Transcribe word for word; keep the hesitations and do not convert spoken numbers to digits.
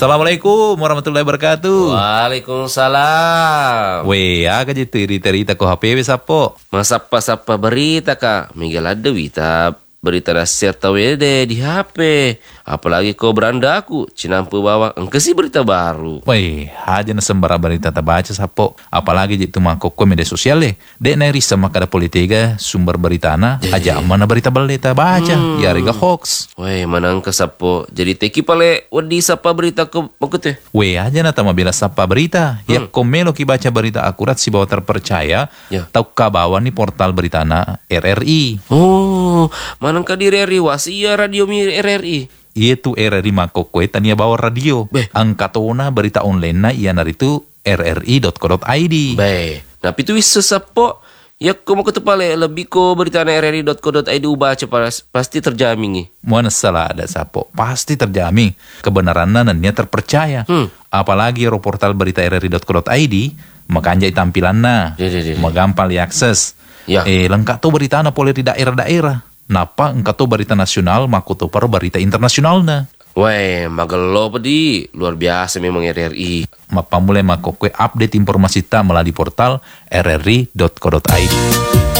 Assalamualaikum warahmatullahi wabarakatuh. Waalaikumsalam. Weh, aga je cerita-cerita ko H P W sapo. Masapa-sapa berita kak. Miguel ada wita berita nasihat tahu deh di H P. Apalagi kau beranda aku cinampu bawa engkesi berita baru. Weh, aja na sembara berita tabaca sapo. Apalagi je mangkok ko media sosial deh. Dek na risa makada politika sumber berita na aja mana berita berita baca. Hmm. Ya riga hoax. Weh, manang ke sapo. Jadi teki pale wadi sapa berita ke makute. Weh, aja na tama bila sapa berita. Hmm. Ya komelo ki baca berita akurat si bawa terpercaya. Ya. Tau kabawa ni portal berita na R R I. Oh, manang ka di R R I wasia radio mi R R I. Iya tu R R I mangkok koe tania bawa radio. Beh. Angkatona berita online na iya naritu r r i dot co dot i d. Beh. Nah pitu wis sesapo. Ya ko mau ketepale lebih ko berita na r r i dot co dot i d ubah cepat pasti terjamin nih. Mana salah ada sapo. Pasti terjamin. Kebenarannya nannya terpercaya. Hmm. Apalagi ro portal berita r r i dot co dot i d makanjai tampilanna. Magampang diakses. Ya. Eh lengkap tuh berita na boleh di daerah-daerah. Napa engkau tuh berita nasional makuto per berita internasional na. Weh, magelo pedi, luar biasa memang R R I. Mapa mulai makokwe update informasi ta melalui portal r r i dot co dot i d.